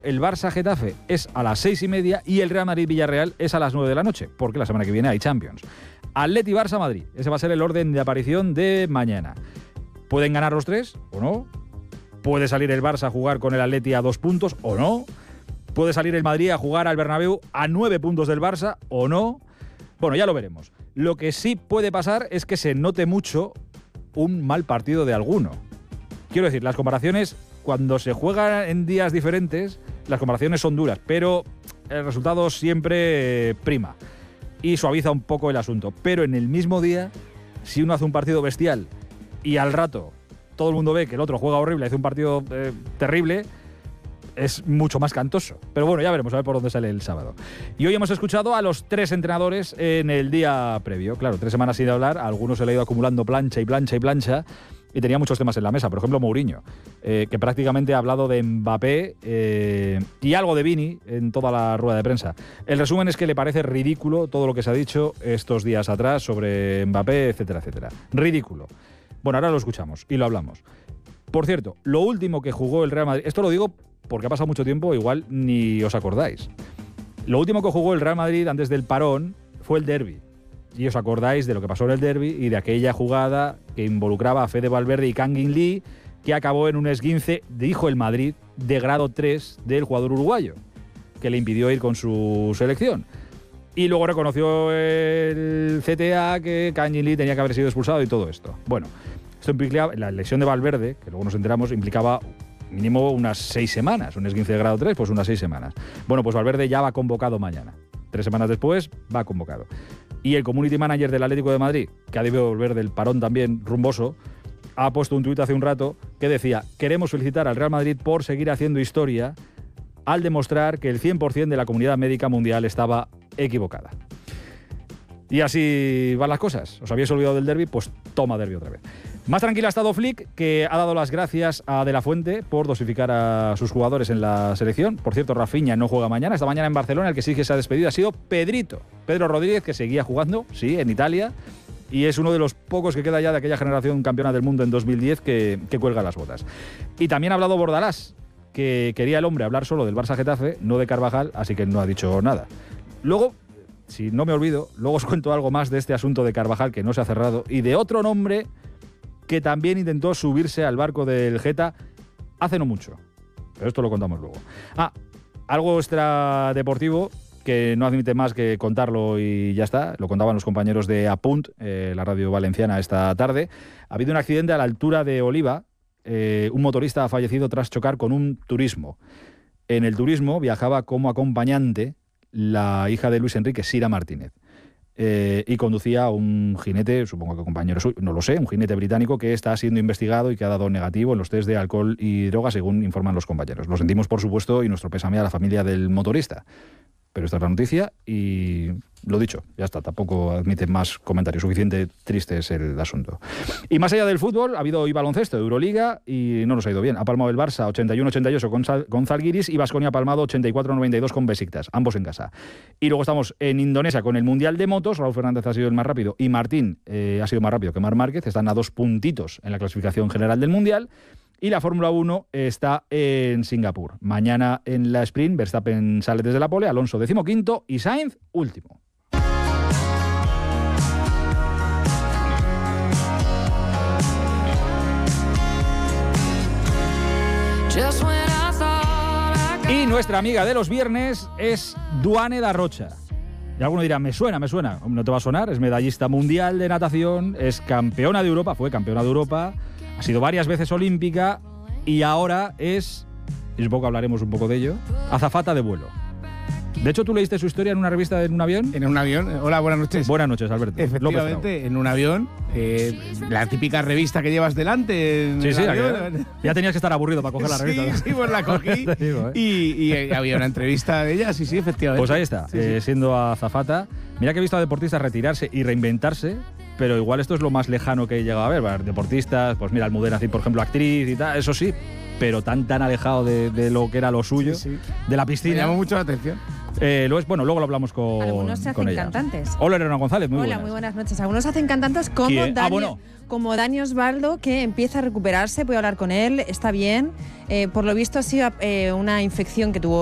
El Barça-Getafe es a las 6:30 y el Real Madrid-Villarreal es a las 9 de la noche, porque la semana que viene hay Champions. Atleti-Barça-Madrid, ese va a ser el orden de aparición de mañana. ¿Pueden ganar los tres o no? ¿Puede salir el Barça a jugar con el Atleti a 2 puntos o no? ¿Puede salir el Madrid a jugar al Bernabéu a 9 puntos del Barça o no? Bueno, ya lo veremos. Lo que sí puede pasar es que se note mucho un mal partido de alguno. Quiero decir, las comparaciones, cuando se juegan en días diferentes, las comparaciones son duras, pero el resultado siempre prima y suaviza un poco el asunto. Pero en el mismo día, si uno hace un partido bestial y al rato todo el mundo ve que el otro juega horrible y hace un partido terrible, es mucho más cantoso. Pero bueno, ya veremos a ver por dónde sale el sábado. Y hoy hemos escuchado a los 3 entrenadores en el día previo. Claro, 3 semanas sin hablar, a algunos se le ha ido acumulando plancha y plancha y plancha, y tenía muchos temas en la mesa. Por ejemplo, Mourinho, que prácticamente ha hablado de Mbappé y algo de Vini en toda la rueda de prensa. El resumen es que le parece ridículo todo lo que se ha dicho estos días atrás sobre Mbappé, etcétera, etcétera. Ridículo. Bueno, ahora lo escuchamos y lo hablamos. Por cierto, lo último que jugó el Real Madrid, esto lo digo porque ha pasado mucho tiempo, igual ni os acordáis. Lo último que jugó el Real Madrid antes del parón fue el derbi. Y os acordáis de lo que pasó en el derbi y de aquella jugada que involucraba a Fede Valverde y Kang In Lee, que acabó en un esguince, dijo el Madrid, de grado 3 del jugador uruguayo, que le impidió ir con su selección. Y luego reconoció el CTA que Kang In Lee tenía que haber sido expulsado y todo esto. Bueno, esto implicaba, la lesión de Valverde, que luego nos enteramos, implicaba mínimo unas 6 semanas, un esguince de grado 3, pues unas 6 semanas. Bueno, pues Valverde ya va convocado mañana. 3 semanas después va convocado. Y el community manager del Atlético de Madrid, que ha debido volver del parón también rumboso, ha puesto un tuit hace un rato que decía: queremos felicitar al Real Madrid por seguir haciendo historia al demostrar que el 100% de la comunidad médica mundial estaba equivocada. Y así van las cosas. ¿Os habíais olvidado del derbi? Pues toma derbi otra vez. Más tranquila ha estado Flick, que ha dado las gracias a De La Fuente por dosificar a sus jugadores en la selección. Por cierto, Rafinha no juega mañana. Esta mañana en Barcelona el que sí que se ha despedido ha sido Pedro Rodríguez, que seguía jugando, sí, en Italia. Y es uno de los pocos que queda ya de aquella generación campeona del mundo en 2010 que cuelga las botas. Y también ha hablado Bordalás, que quería el hombre hablar solo del Barça-Getafe, no de Carvajal, así que no ha dicho nada. Luego, si no me olvido, luego os cuento algo más de este asunto de Carvajal que no se ha cerrado y de otro nombre que también intentó subirse al barco del Geta hace no mucho. Pero esto lo contamos luego. Algo extradeportivo que no admite más que contarlo y ya está. Lo contaban los compañeros de Apunt, la radio valenciana, esta tarde. Ha habido un accidente a la altura de Oliva. Un motorista ha fallecido tras chocar con un turismo. En el turismo viajaba como acompañante la hija de Luis Enrique, Sira Martínez. Y conducía a un jinete, supongo que compañero suyo, no lo sé, un jinete británico que está siendo investigado y que ha dado negativo en los test de alcohol y droga, según informan los compañeros. Lo sentimos, por supuesto, y nuestro pésame a la familia del motorista. Pero esta es la noticia y lo dicho, ya está, tampoco admite más comentarios, suficiente triste es el asunto. Y más allá del fútbol, ha habido hoy baloncesto, Euroliga, y no nos ha ido bien. Ha palmado el Barça 81-88 con Zalgiris y Baskonia ha palmado 84-92 con Besiktas, ambos en casa. Y luego estamos en Indonesia con el Mundial de Motos. Raúl Fernández ha sido el más rápido y Martín ha sido más rápido que Marc Márquez. Están a 2 puntitos en la clasificación general del Mundial. Y la Fórmula 1 está en Singapur. Mañana en la sprint, Verstappen sale desde la pole, Alonso 15º y Sainz último. Y nuestra amiga de los viernes es Duane da Rocha. Y alguno dirá, me suena. No te va a sonar, es medallista mundial de natación, es campeona de Europa, fue campeona de Europa, ha sido varias veces olímpica y ahora es, y supongo que hablaremos un poco de ello, azafata de vuelo. De hecho, ¿tú leíste su historia en una revista en un avión? En un avión. Hola, buenas noches. Buenas noches, Alberto. Efectivamente, en un avión. La típica revista que llevas delante. Sí, ya tenías que estar aburrido para coger la revista. Sí, pues la cogí. Digo, y había una entrevista de ella, sí, efectivamente. Pues ahí está, siendo azafata. Mira que he visto a deportistas retirarse y reinventarse, pero igual esto es lo más lejano que he llegado a ver. Bueno, deportistas, pues mira, Almudena, por ejemplo, actriz y tal, eso sí, pero tan alejado de lo que era lo suyo, de la piscina. Me llamó mucho la atención. Lo es, bueno, luego lo hablamos con Algunos se hacen ella. cantantes. Hola, Elena González, muy Hola, buenas. muy buenas noches. Algunos hacen cantantes como ¿Quién? como Dani Osvaldo, que empieza a recuperarse. Voy a hablar con él, está bien. Por lo visto ha sido una infección que tuvo